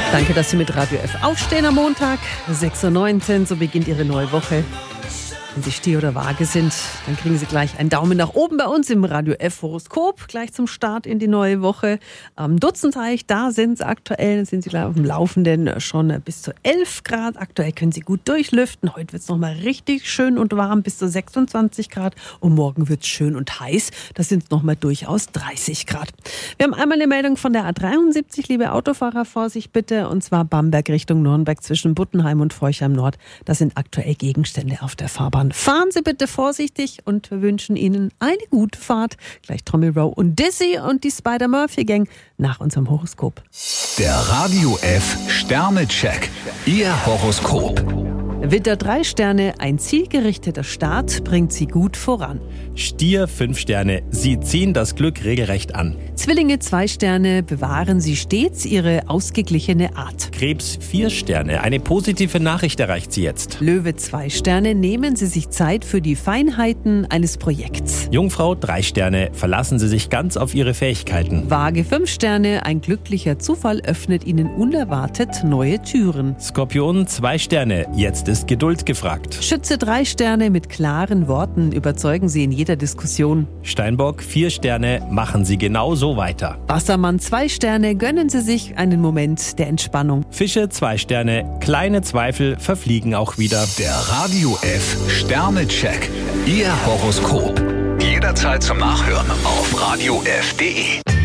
Danke, dass Sie mit Radio F aufstehen am Montag, 6.19 Uhr, so beginnt Ihre neue Woche. Wenn Sie Stier oder Waage sind, dann kriegen Sie gleich einen Daumen nach oben bei uns im Radio F Horoskop, gleich zum Start in die neue Woche. Am Dutzenteich, da sind Sie aktuell, sind Sie auf dem Laufenden schon bis zu 11 Grad. Aktuell können Sie gut durchlüften. Heute wird es nochmal richtig schön und warm, bis zu 26 Grad. Und morgen wird es schön und heiß. Da sind es nochmal durchaus 30 Grad. Wir haben einmal eine Meldung von der A73, liebe Autofahrer, Vorsicht bitte. Und zwar Bamberg Richtung Nürnberg zwischen Buttenheim und Forchheim Nord. Da sind aktuell Gegenstände auf der Fahrbahn. Fahren Sie bitte vorsichtig und wir wünschen Ihnen eine gute Fahrt. Gleich Tommy Rowe und Dizzy und die Spider-Murphy-Gang nach unserem Horoskop. Der Radio F Sternecheck. Ihr Horoskop. Widder 3 Sterne, ein zielgerichteter Start bringt Sie gut voran. Stier 5 Sterne, Sie ziehen das Glück regelrecht an. Zwillinge 2 Sterne, bewahren Sie stets Ihre ausgeglichene Art. Krebs 4 Sterne, eine positive Nachricht erreicht Sie jetzt. Löwe 2 Sterne, nehmen Sie sich Zeit für die Feinheiten eines Projekts. Jungfrau 3 Sterne, verlassen Sie sich ganz auf Ihre Fähigkeiten. Waage 5 Sterne, ein glücklicher Zufall öffnet Ihnen unerwartet neue Türen. Skorpion 2 Sterne, jetzt ist Geduld gefragt. Schütze 3 Sterne, mit klaren Worten überzeugen Sie in jeder Diskussion. Steinbock 4 Sterne, machen Sie genau so weiter. Wassermann 2 Sterne, gönnen Sie sich einen Moment der Entspannung. Fische 2 Sterne, kleine Zweifel verfliegen auch wieder. Der Radio F Sternecheck. Ihr Horoskop. Jederzeit zum Nachhören auf radiof.de.